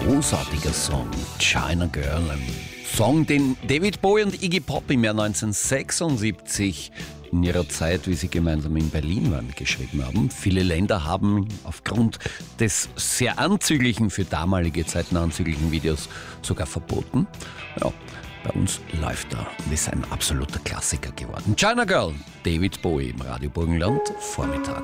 großartiger Song, China Girl. Ein Song, den David Bowie und Iggy Pop im Jahr 1976 in ihrer Zeit, wie sie gemeinsam in Berlin waren, geschrieben haben. Viele Länder haben aufgrund des sehr anzüglichen, für damalige Zeiten anzüglichen Videos sogar verboten. Ja, bei uns läuft er und ist ein absoluter Klassiker geworden. China Girl, David Bowie im Radio Burgenland, Vormittag.